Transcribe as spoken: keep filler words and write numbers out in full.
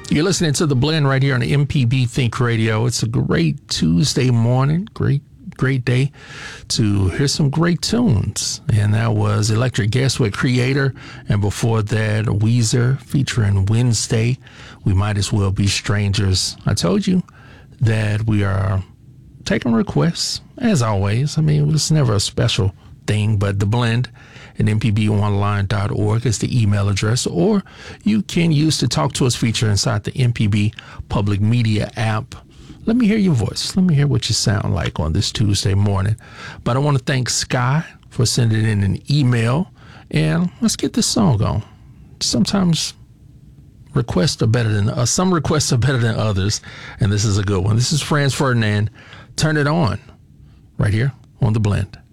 You're listening to The Blend right here on the M P B Think Radio. It's a great Tuesday morning, great, great day to hear some great tunes. And that was Electric Guest with Creator. And before that, Weezer featuring Wednesday. We Might As Well Be Strangers. I told you that we are taking requests, as always. I mean, it's never a special thing, but The Blend at m p b online dot org is the email address, or you can use the Talk to Us feature inside the M P B Public Media app. Let me hear your voice. Let me hear what you sound like on this Tuesday morning. But I want to thank Sky for sending in an email, and let's get this song on. Sometimes requests are better than uh, some requests are better than others, and this is a good one. This is Franz Ferdinand. Turn It On, right here on The Blend.